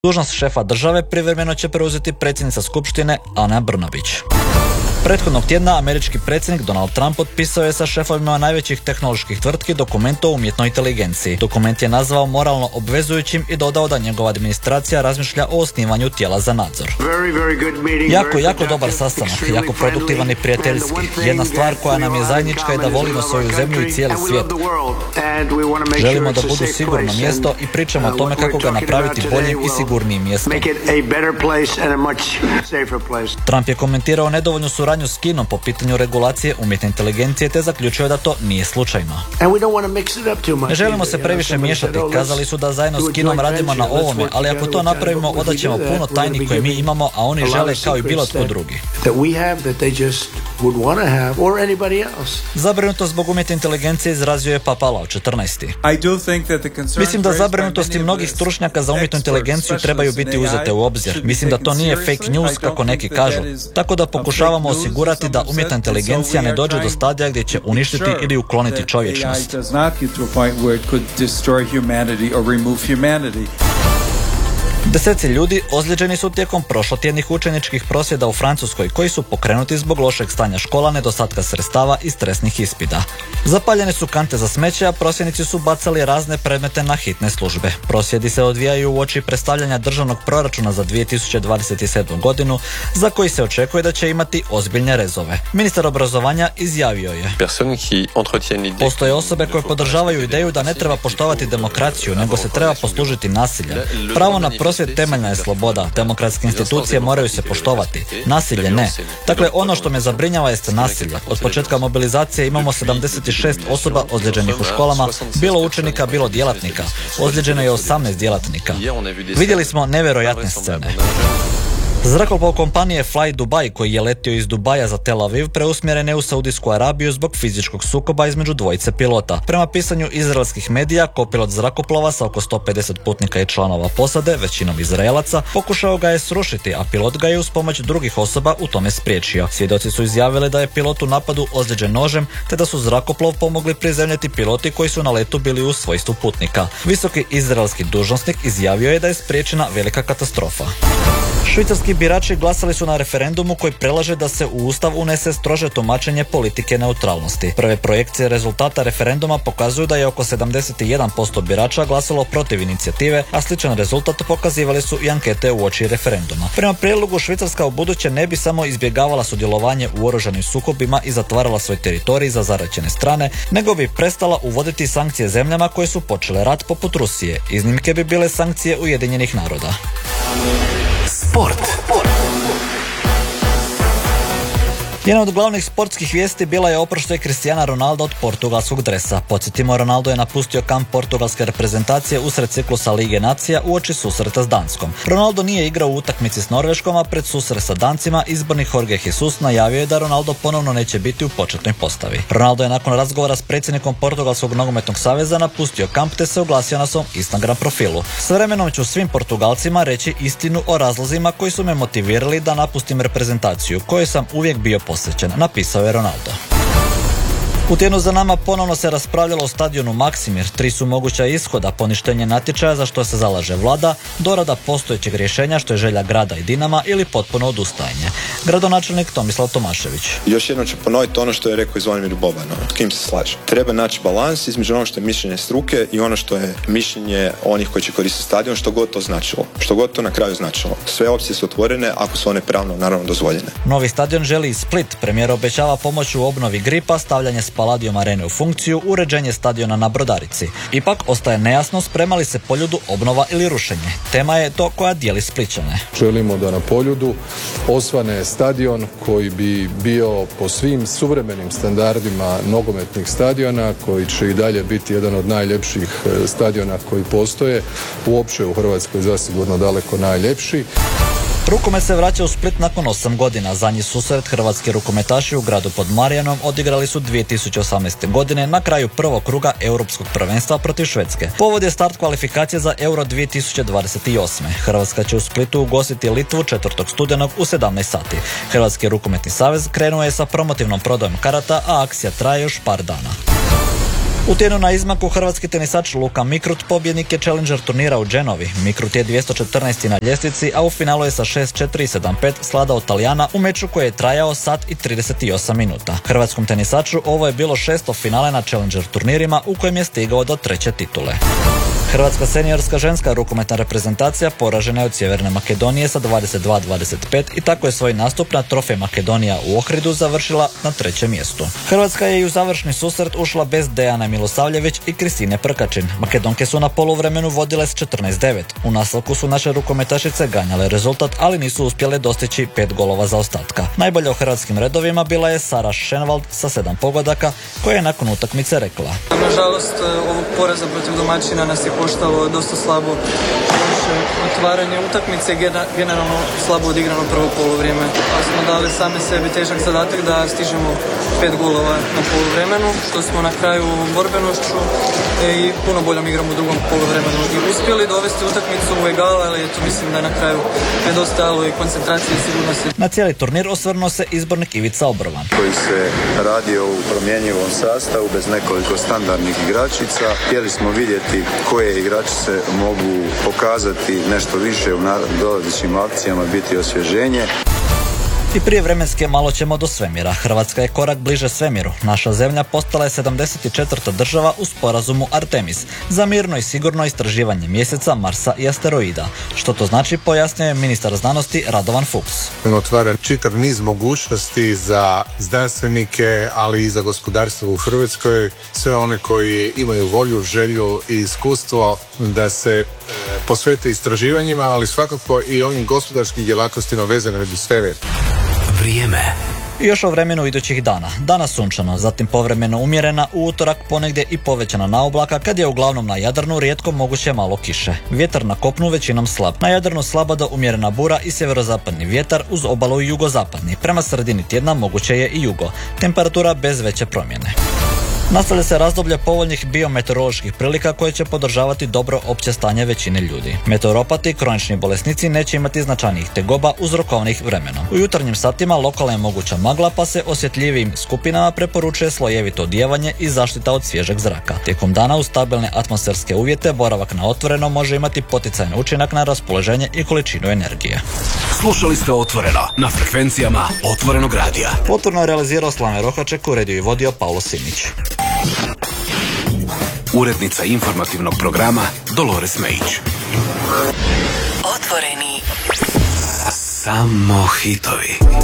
Dužnost šefa države privremeno će preuzeti predsjednica Skupštine Ana Brnabić. Prethodnog tjedna američki predsjednik Donald Trump potpisao je sa šefovima najvećih tehnoloških tvrtki dokument o umjetnoj inteligenciji. Dokument je nazvao moralno obvezujućim i dodao da njegova administracija razmišlja o osnivanju tijela za nadzor. Jako dobar sastanak, jako produktivan i prijateljski. Jedna stvar koja nam je zajednička je da volimo svoju zemlju i cijeli svijet. Želimo da budu sigurno mjesto i pričamo o tome kako ga napraviti boljim i sigurnijim mjestom. Trump je komentirao nedovoljnu suradnju s Kinom po pitanju regulacije umjetne inteligencije te zaključio da to nije slučajno. Ne želimo se previše miješati, kazali su da zajedno s Kinom radimo na ovome, ali ako to napravimo odaćemo puno tajni koje mi imamo, a oni žele kao i bilo tko drugi. Zabrinutost zbog umjetne inteligencije izrazio je Papa Leo XIV. Mislim da zabrinutosti mnogih stručnjaka za umjetnu inteligenciju trebaju biti uzete u obzir. Mislim da to nije fake news kako neki kažu. Tako da pokušavamo osigurati da umjetna inteligencija ne dođe do stadija gdje će uništiti ili ukloniti čovječnost. Deseci ljudi ozlijeđeni su tijekom prošlotjednih učeničkih prosvjeda u Francuskoj koji su pokrenuti zbog lošeg stanja škola, nedostatka sredstava i stresnih ispita. Zapaljene su kante za smeće, a prosvjednici su bacali razne predmete na hitne službe. Prosvjedi se odvijaju uoči predstavljanja državnog proračuna za 2027. godinu, za koji se očekuje da će imati ozbiljne rezove. Ministar obrazovanja izjavio je: postoje osobe koje podržavaju ideju da ne treba poštovati demokraciju, nego se treba poslužiti nasiljem. Pravo na prosvjed temeljna je sloboda. Demokratske institucije moraju se poštovati. Nasilje ne. Dakle, ono što me zabrinjava jeste nasilje. Od početka mobilizacije imamo 76 osoba ozlijeđenih u školama, bilo učenika, bilo djelatnika. Ozlijeđeno je 18 djelatnika. Vidjeli smo nevjerojatne scene. Zrakoplov kompanije Fly Dubai, koji je letio iz Dubaja za Tel Aviv, preusmjeren je u Saudijsku Arabiju zbog fizičkog sukoba između dvojice pilota. Prema pisanju izraelskih medija, kopilot zrakoplova sa oko 150 putnika i članova posade, većinom Izraelaca, pokušao ga je srušiti, a pilot ga je uz pomoć drugih osoba u tome spriječio. Svjedoci su izjavili da je pilot u napadu ozlijeđen nožem, te da su zrakoplov pomogli prizemljati piloti koji su na letu bili u svojstvu putnika. Visoki izraelski dužnosnik izjavio je da je spriječena velika katastrofa. Švicarski birači glasali su na referendumu koji predlaže da se u Ustav unese strože tumačenje politike neutralnosti. Prve projekcije rezultata referenduma pokazuju da je oko 71% birača glasalo protiv inicijative, a sličan rezultat pokazivali su i ankete uoči referenduma. Prema prijedlogu, Švicarska ubuduće ne bi samo izbjegavala sudjelovanje u oružanim sukobima i zatvarala svoj teritorij za zaraćene strane, nego bi prestala uvoditi sankcije zemljama koje su počele rat poput Rusije. Iznimke bi bile sankcije Ujedinjenih naroda. Sport. Jedna od glavnih sportskih vijesti bila je oproštaj Cristiana Ronalda od portugalskog dresa. Podsjetimo, Ronaldo je napustio kamp portugalske reprezentacije usred ciklusa Lige nacija uoči susreta s Danskom. Ronaldo nije igrao u utakmici s Norveškom, a pred susret sa Dancima izbornik Jorge Jesus najavio je da Ronaldo ponovno neće biti u početnoj postavi. Ronaldo je nakon razgovora s predsjednikom Portugalskog nogometnog saveza napustio kamp te se oglasio na svom Instagram profilu. S vremenom ću svim Portugalcima reći istinu o razlozima koji su me motivirali da napustim reprezentaciju, kojoj sam uvijek bio posvećen, napisao je Ronaldo. U tjednu za nama ponovno se raspravljalo o stadionu Maksimir. 3 su moguća ishoda: poništenje natječaja za što se zalaže vlada, dorada postojećeg rješenja što je želja grada i Dinama ili potpuno odustajanje. Gradonačelnik Tomislav Tomašević: još jednom ću ponoviti ono što je rekao i Zvonimir Boban, s kim se slaže. Treba naći balans između ono što je mišljenje struke i ono što je mišljenje onih koji će koristiti stadion, što god to značilo. Što god to na kraju značilo. Sve opcije su otvorene ako su one pravno naravno dozvoljene. Novi stadion želi i Split. Premijer obećava pomoć u obnovi Gripa, stavljanje Palladium Arene u funkciju, uređenje stadiona na Brodarici. Ipak ostaje nejasno sprema li se Poljudu obnova ili rušenje. Tema je to koja dijeli Splićane. Želimo da na Poljudu osvane stadion koji bi bio po svim suvremenim standardima nogometnih stadiona, koji će i dalje biti jedan od najljepših stadiona koji postoje. Uopće u Hrvatskoj zasigurno daleko najljepši. Rukomet se vraća u Split nakon 8 godina. Zadnji susret hrvatski rukometaši u gradu pod Marijanom odigrali su 2018. godine na kraju prvog kruga europskog prvenstva protiv Švedske. Povod je start kvalifikacije za Euro 2028. Hrvatska će u Splitu ugostiti Litvu 4. studenog u 17 sati. Hrvatski rukometni savez krenuo je sa promotivnom prodajom karata, a akcija traje još par dana. U tjednu na izmaku hrvatski tenisač Luka Mikrut pobjednik je Challenger turnira u Genovi. Mikrut je 214. na ljestvici, a u finalu je sa 6-4 i 7-5 sladao Talijana u meču koji je trajao sat i 38 minuta. Hrvatskom tenisaču ovo je bilo 6. finale na Challenger turnirima u kojem je stigao do 3. titule. Hrvatska seniorska ženska rukometna reprezentacija poražena je od Sjeverne Makedonije sa 22-25 i tako je svoj nastup na Trofej Makedonija u Ohridu završila na 3. mjestu. Hrvatska je i u završni susret ušla bez Dejane Milosavljević i Kristine Prkačin. Makedonke su na poluvremenu vodile s 14-9. U nastavku su naše rukometašice ganjale rezultat, ali nisu uspjele dostići 5 golova zaostatka. Najbolja u hrvatskim redovima bila je Sara Šenvald sa 7 pogodaka, koja je nakon utakmice rekla: nažalost, ovog poraza protiv domaćina nas je koštalo dosta slabo otvaranje utakmice, generalno slabo odigrano prvo poluvrijeme. Ali smo dali sami sebi težak zadatak da stižemo 5 golova na poluvremenu, što smo na kraju borbenošću i puno boljom igrom u drugom poluvremenu i uspjeli dovesti utakmicu u egal, ali to mislim da je na kraju nedostajalo i koncentracije i sigurnosti. Na cijeli turnir osvrnuo se izbornik Ivica Obrovan, koji se radio u promjenjivom sastavu bez nekoliko standardnih igračica. Htjeli smo vidjeti koje igračice mogu pokazati nešto više u dolazećim akcijama, biti osvježenje. I prije vremenske malo ćemo do svemira. Hrvatska je korak bliže svemiru. Naša zemlja postala je 74. država u sporazumu Artemis za mirno i sigurno istraživanje mjeseca, Marsa i asteroida. Što to znači, pojasnio je ministar znanosti Radovan Fuchs. Otvara čitav niz mogućnosti za znanstvenike, ali i za gospodarstvo u Hrvatskoj. Sve one koji imaju volju, želju i iskustvo da se posvete istraživanjima, ali svakako i ovim gospodarskim djelatnostima vezanim uz svemir. Vrijeme. I još o vremenu idućih dana. Danas sunčano, zatim povremeno umjerena, u utorak ponegdje i povećana na oblaka, kad je uglavnom na Jadranu rijetko moguće malo kiše. Vjetar na kopnu većinom slab. Na Jadranu slaba do umjerena bura i sjeverozapadni vjetar, uz obalu i jugozapadni. Prema sredini tjedna moguće je i jugo. Temperatura bez veće promjene. Nastavlja se razdoblje povoljnih biometeoroloških prilika koje će podržavati dobro opće stanje većine ljudi. Meteoropati i kronični bolesnici neće imati značajnijih tegoba uzrokovanih vremenom. U jutarnjim satima lokalna je moguća magla, pa se osjetljivijim skupinama preporučuje slojevito odijevanje i zaštita od svježeg zraka. Tijekom dana uz stabilne atmosferske uvjete boravak na otvoreno može imati poticajan učinak na raspoloženje i količinu energije. Slušali ste Otvoreno na frekvencijama Otvorenog radija. Otvoreno je realizirao Slaven Rohaček, uredio i vodio Paulo Simić. Urednica informativnog programa Dolores Mejić. Otvoreni. Samo hitovi.